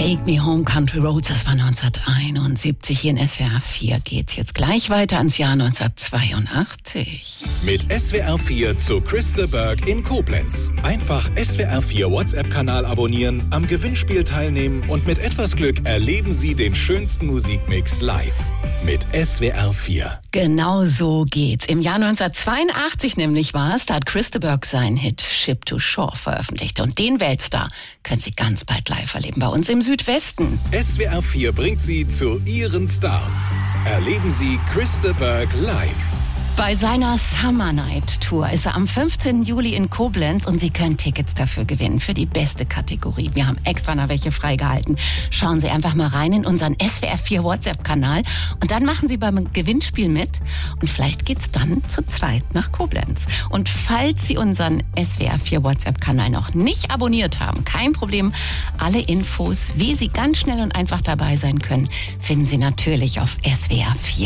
Take Me Home Country Roads, das war 1971. Hier in SWR 4 geht's jetzt gleich weiter ans Jahr 1982. Mit SWR 4 zu Christa Berg in Koblenz. Einfach SWR 4 WhatsApp-Kanal abonnieren, am Gewinnspiel teilnehmen und mit etwas Glück erleben Sie den schönsten Musikmix live. Mit SWR 4. Genau so geht's. Im Jahr 1982 nämlich war es, da hat Christa Berg seinen Hit Ship to Shore veröffentlicht. Und den Weltstar können Sie ganz bald live erleben bei uns im Südwesten. SWR 4 bringt Sie zu Ihren Stars. Erleben Sie Christa Berg live. Bei seiner Summer Night Tour ist er am 15. Juli in Koblenz und Sie können Tickets dafür gewinnen, für die beste Kategorie. Wir haben extra noch welche freigehalten. Schauen Sie einfach mal rein in unseren SWR 4 WhatsApp-Kanal und dann machen Sie beim Gewinnspiel mit und vielleicht geht's dann zu zweit nach Koblenz. Und falls Sie unseren SWR 4 WhatsApp-Kanal noch nicht abonniert haben, kein Problem. Alle Infos, wie Sie ganz schnell und einfach dabei sein können, finden Sie natürlich auf SWR 4.